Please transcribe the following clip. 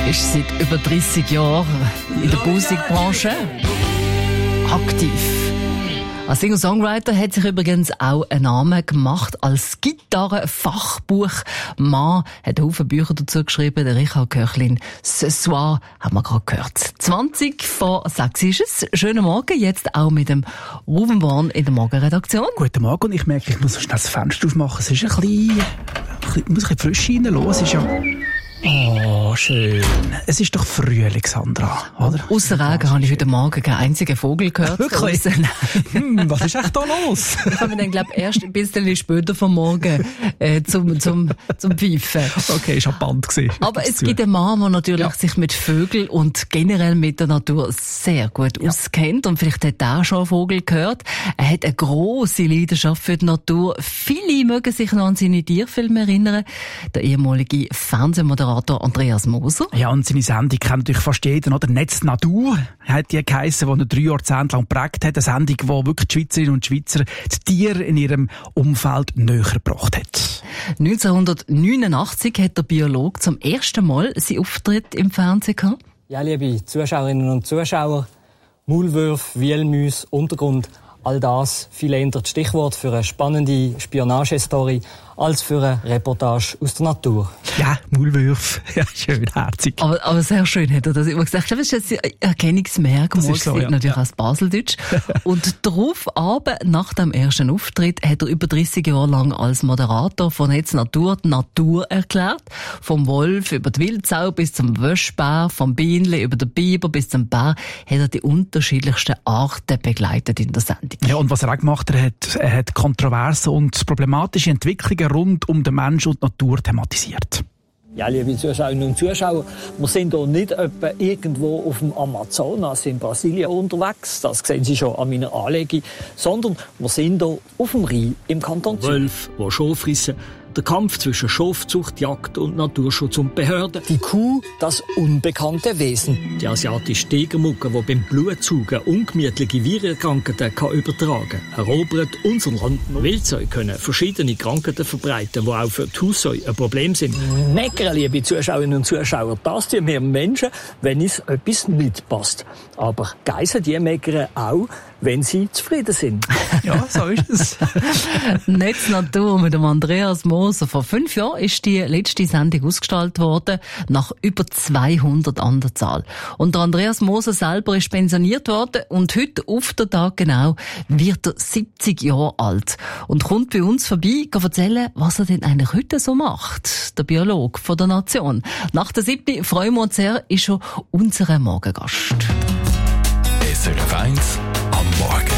ist seit über 30 Jahren in der Musikbranche aktiv. Als Singer-Songwriter hat sich übrigens auch einen Namen gemacht als Gitarrenfachbuchmann. Hat Haufen Bücher dazu geschrieben. Der Richard Köchlin. Ce soir haben wir gerade gehört. 20 vor 6 ist es. Schönen Morgen. Jetzt auch mit dem Ruben Born in der Morgenredaktion. Guten Morgen. Und ich merke, ich muss so schnell das Fenster aufmachen. Es ist ein bisschen frisch reinlassen. Es ist ja... Oh, schön. Es ist doch Frühling, Sandra, oder? Ausser Regen habe ich heute Morgen keinen einzigen Vogel gehört. Wirklich? Was ist echt da los? Ich habe dann, glaube ich, erst ein bisschen später vom Morgen zum Pfeifen. Okay, ist Band gewesen. Aber es gibt einen Mann, der natürlich sich mit Vögeln und generell mit der Natur sehr gut auskennt. Und vielleicht hat er schon einen Vogel gehört. Er hat eine grosse Leidenschaft für die Natur. Viele mögen sich noch an seine Tierfilme erinnern. Der ehemalige Fernsehmoderator Andreas Moser. Ja, und seine Sendung kennt natürlich fast jeder, oder? Netz Natur hat die geheissen, die er 3 Jahrzehnte lang geprägt hat. Eine Sendung, die wirklich die Schweizerinnen und Schweizer die Tiere in ihrem Umfeld näher gebracht hat. 1989 hat der Biologe zum ersten Mal seinen Auftritt im Fernsehen gehabt. Ja, liebe Zuschauerinnen und Zuschauer, Maulwürfe, Wühlmäuse, Untergrund, all das viel eher das Stichwort für eine spannende Spionagestory als für eine Reportage aus der Natur. Ja, Maulwürfe. Ja, schön, herzig. Aber sehr schön hat er das immer gesagt. Das ist ein Erkennungsmerkmal, so, natürlich als Baseldeutsch. Und darauf aber, nach dem ersten Auftritt, hat er über 30 Jahre lang als Moderator von Netz Natur die Natur erklärt. Vom Wolf über die Wildsau bis zum Wöschbär, vom Bienenli über den Biber bis zum Bär, hat er die unterschiedlichsten Arten begleitet in der Sendung. Ja, und was er auch gemacht hat, er hat kontroverse und problematische Entwicklungen rund um den Mensch und die Natur thematisiert. Ja, liebe Zuschauerinnen und Zuschauer, wir sind hier nicht etwa irgendwo auf dem Amazonas in Brasilien unterwegs, das sehen Sie schon an meiner Anlegung, sondern wir sind hier auf dem Rhein im Kanton Zürich. Wölfe, die Schafe fressen, der Kampf zwischen Schafzucht, Jagd und Naturschutz und Behörden. Die Kuh, das unbekannte Wesen. Die asiatische Tigermucke, die beim Blutsaugen ungemütliche Virenkrankheiten übertragen kann, erobert unser Land. Wildsäue können verschiedene Krankheiten verbreiten, die auch für die Haussäue ein Problem sind. Meckern, liebe Zuschauerinnen und Zuschauer, das tun wir Menschen, wenn uns etwas nicht passt. Aber Geissen, die meckern auch, wenn sie zufrieden sind. Ja, so ist es. Netz Natur mit dem Andreas Moser. Vor 5 Jahren ist die letzte Sendung ausgestrahlt worden, nach über 200 an der Zahl. Und der Andreas Moser selber ist pensioniert worden und heute auf den Tag genau wird er 70 Jahre alt und kommt bei uns vorbei, erzählen, was er denn eigentlich heute so macht. Der Biologe von der Nation. Nach der 7. freuen wir uns sehr, ist schon unser Morgengast. SRF 1 am Morgen.